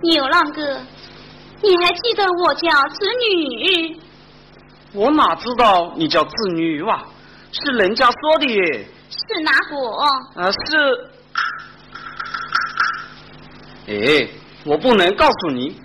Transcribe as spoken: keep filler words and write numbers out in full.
牛郎哥，你还记得我叫织女？ 我哪知道你叫织女哇？是人家说的耶。 是哪个？ 啊，是。哎，我不能告诉你，